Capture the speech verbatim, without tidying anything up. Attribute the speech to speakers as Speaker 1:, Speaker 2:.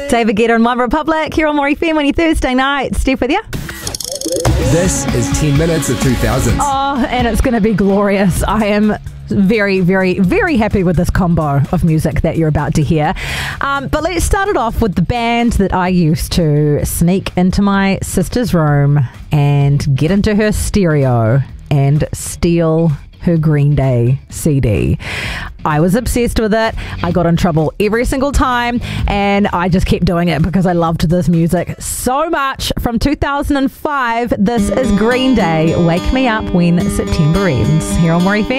Speaker 1: David Guetta and One Republic here on More F M on your Thursday night. Steph with you.
Speaker 2: This is ten minutes of two thousands.
Speaker 1: Oh, and it's going to be glorious. I am very, very, very happy with this combo of music that you're about to hear. Um, but let's start it off with the band that I used to sneak into my sister's room and get into her stereo and steal her Green Day C D. I was obsessed with it. I got in trouble every single time, and I just kept doing it because I loved this music so much. From two thousand five, this is Green Day, Wake Me Up When September Ends, here on More F M.